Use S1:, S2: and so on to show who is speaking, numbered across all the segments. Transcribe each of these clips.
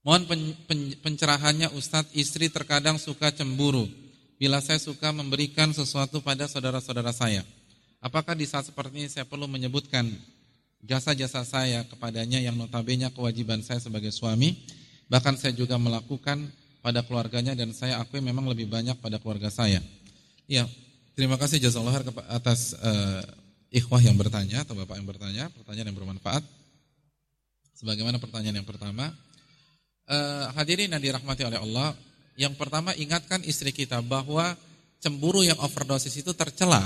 S1: Mohon pencerahannya Ustadz, istri terkadang suka cemburu bila saya suka memberikan sesuatu pada saudara-saudara saya. Apakah di saat seperti ini saya perlu menyebutkan jasa-jasa saya kepadanya yang notabene kewajiban saya sebagai suami? Bahkan saya juga melakukan pada keluarganya dan saya akui memang lebih banyak pada keluarga saya. Ya, terima kasih jazakallahu khair atas ikhwah yang bertanya atau bapak yang bertanya, pertanyaan yang bermanfaat. Sebagaimana pertanyaan yang pertama, hadirin yang dirahmati oleh Allah, yang pertama ingatkan istri kita bahwa cemburu yang overdosis itu tercela.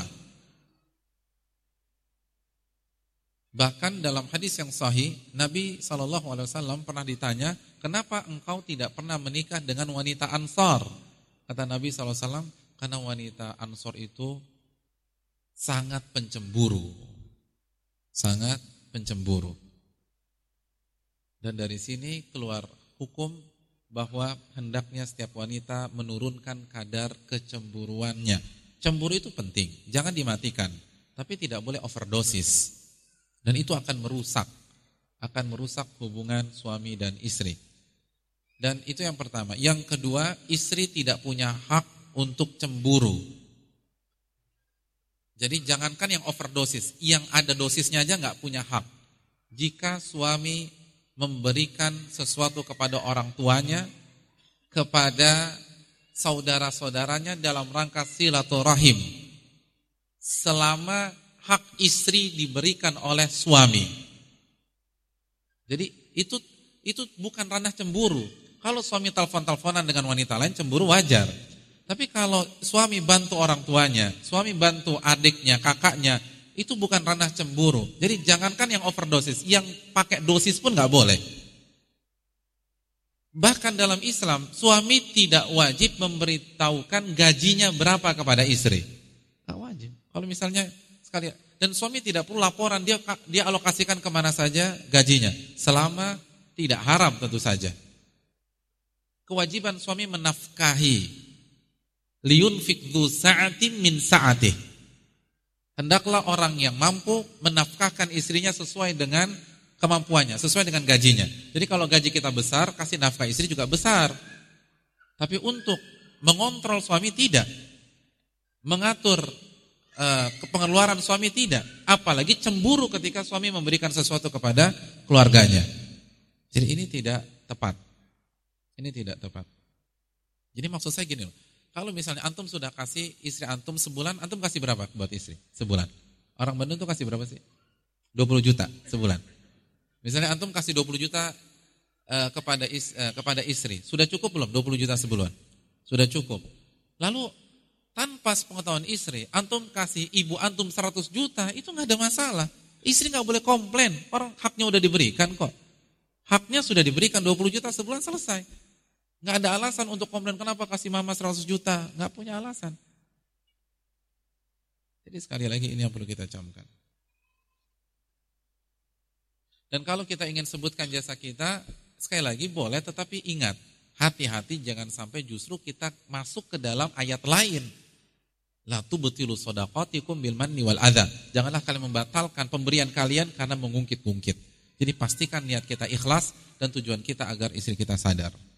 S1: Bahkan dalam hadis yang sahih, Nabi SAW pernah ditanya, kenapa engkau tidak pernah menikah dengan wanita Ansor? Kata Nabi SAW, karena wanita Ansor itu sangat pencemburu. Sangat pencemburu. Dan dari sini keluar hukum bahwa hendaknya setiap wanita menurunkan kadar kecemburuannya. Cemburu itu penting, jangan dimatikan, tapi tidak boleh overdosis. Dan itu akan merusak hubungan suami dan istri. Dan itu yang pertama. Yang kedua, istri tidak punya hak untuk cemburu. Jadi jangankan yang overdosis, yang ada dosisnya aja nggak punya hak. Jika suami memberikan sesuatu kepada orang tuanya, kepada saudara-saudaranya dalam rangka silaturahim, selama hak istri diberikan oleh suami. Jadi itu bukan ranah cemburu. Kalau suami telepon-teleponan dengan wanita lain, cemburu wajar. Tapi kalau suami bantu orang tuanya, suami bantu adiknya, kakaknya, itu bukan ranah cemburu. Jadi jangankan yang overdosis, yang pakai dosis pun gak boleh. Bahkan dalam Islam, suami tidak wajib memberitahukan gajinya berapa kepada istri. Gak wajib. Kalau misalnya sekali, dan suami tidak perlu laporan, dia alokasikan kemana saja gajinya, selama tidak haram tentu saja. Kewajiban suami menafkahi, liyunfik dzu sa'atin min sa'atih. Hendaklah orang yang mampu menafkahkan istrinya sesuai dengan kemampuannya, sesuai dengan gajinya. Jadi kalau gaji kita besar, kasih nafkah istri juga besar. Tapi untuk mengontrol suami tidak, mengatur pengeluaran suami tidak, apalagi cemburu ketika suami memberikan sesuatu kepada keluarganya. Jadi ini tidak tepat. Ini tidak tepat. Jadi maksud saya gini loh, kalau misalnya antum sudah kasih istri antum sebulan, antum kasih berapa buat istri sebulan? Orang Bandung tuh kasih berapa sih? 20 juta sebulan. Misalnya antum kasih 20 juta kepada istri, sudah cukup belum 20 juta sebulan? Sudah cukup. Lalu tanpa sepengetahuan istri, antum kasih ibu antum 100 juta, itu gak ada masalah. Istri gak boleh komplain, orang haknya udah diberikan kok. Haknya sudah diberikan 20 juta sebulan, selesai. Gak ada alasan untuk komplain, kenapa kasih mama 100 juta, gak punya alasan. Jadi sekali lagi ini yang perlu kita camkan. Dan kalau kita ingin sebutkan jasa kita, sekali lagi boleh, tetapi ingat, hati-hati jangan sampai justru kita masuk ke dalam ayat lain. La tubtilu shadaqatikum bil manni wal adza. Janganlah kalian membatalkan pemberian kalian karena mengungkit-ungkit. Jadi pastikan niat kita ikhlas dan tujuan kita agar istri kita sadar.